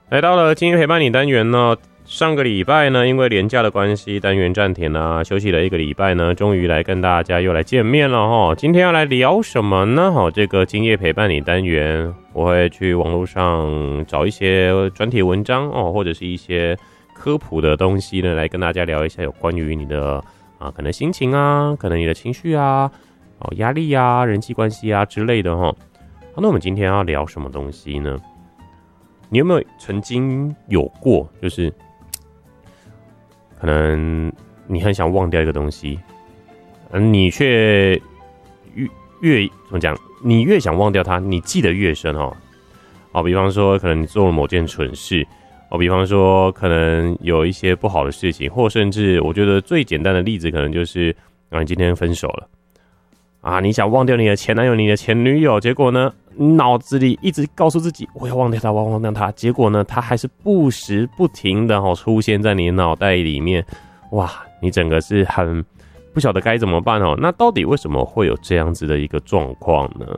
来到了今天陪伴你单元呢，上个礼拜呢，因为连假的关系，单元暂停啊，休息了1个礼拜呢，终于来跟大家又来见面了齁。今天要来聊什么呢？这个今夜陪伴你单元，我会去网络上找一些专题文章或者是一些科普的东西呢，来跟大家聊一下有关于你的可能心情啊，可能你的情绪啊，压力啊，人际关系啊之类的齁。好，那我们今天要聊什么东西呢？你有没有曾经有过，就是可能你很想忘掉一个东西，你却越怎么讲？你越想忘掉它，你记得越深比方说，可能你做了某件蠢事比方说，可能有一些不好的事情，或甚至我觉得最简单的例子，可能就是你今天分手了。你想忘掉你的前男友、你的前女友，结果呢，脑子里一直告诉自己我要忘掉他，我要忘掉他，结果呢，他还是不时不停的出现在你的脑袋里面，哇，你整个是很不晓得该怎么办那到底为什么会有这样子的一个状况呢？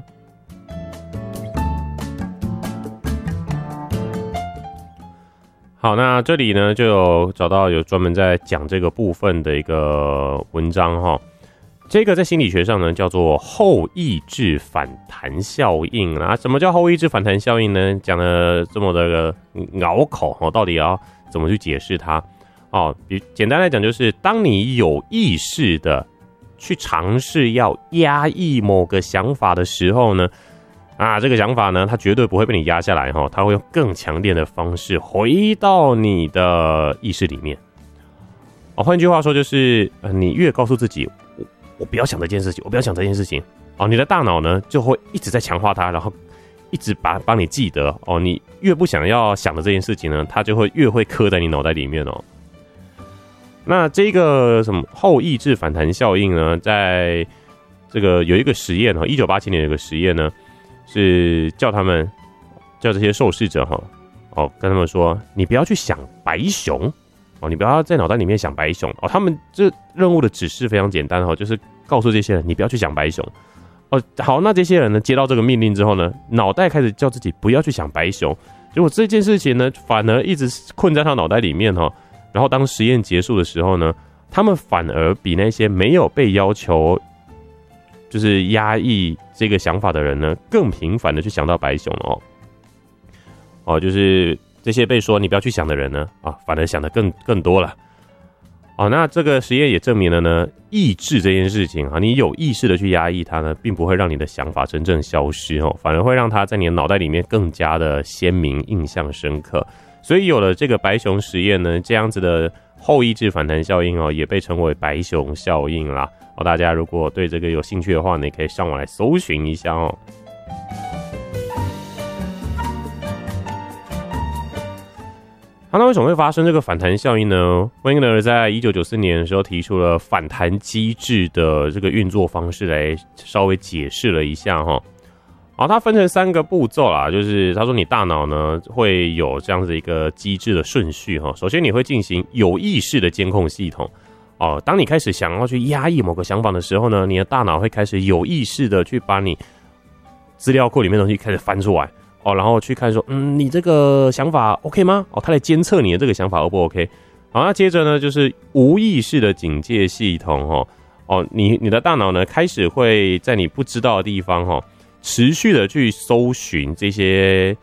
好，那这里呢就有找到有专门在讲这个部分的一个文章这个在心理学上呢叫做后抑制反弹效应什么叫后抑制反弹效应呢？讲的这么的拗口到底要怎么去解释它简单来讲，就是当你有意识的去尝试要压抑某个想法的时候呢，这个想法呢，它绝对不会被你压下来它会用更强烈的方式回到你的意识里面换句话说，就是你越告诉自己我不要想这件事情，我不要想这件事情你的大脑呢就会一直在强化它，然后一直帮你记得你越不想要想的这件事情呢，它就会越会刻在你脑袋里面那这个什么后抑制反弹效应呢，在这个有一个实验1987年有一个实验呢，是叫这些受试者跟他们说，你不要去想白熊你不要在脑袋里面想白熊他们这任务的指示非常简单就是告诉这些人你不要去想白熊好，那这些人呢接到这个命令之后呢，脑袋开始叫自己不要去想白熊，结果这件事情呢反而一直困在他脑袋里面然后当实验结束的时候呢，他们反而比那些没有被要求就是压抑这个想法的人呢，更频繁的去想到白熊就是这些被说你不要去想的人呢反而想的更多了那这个实验也证明了呢，抑制这件事情你有意识的去压抑它呢，并不会让你的想法真正消失反而会让它在你的脑袋里面更加的鲜明、印象深刻。所以有了这个白熊实验呢，这样子的后抑制反弹效应也被称为白熊效应啦大家如果对这个有兴趣的话呢，也可以上网来搜寻一下那为什么会发生这个反弹效应呢？温格尔在1994年的时候提出了反弹机制的这个运作方式来稍微解释了一下它分成3个步骤啦，就是他说你大脑呢会有这样子一个机制的顺序首先你会进行有意识的监控系统当你开始想要去压抑某个想法的时候呢，你的大脑会开始有意识的去把你资料库里面的东西开始翻出来然后去看说你这个想法 OK 吗它来监测你的这个想法 O 不 OK。 好，那接着呢就是无意识的警戒系统你的大脑呢开始会在你不知道的地方持续的去搜寻这些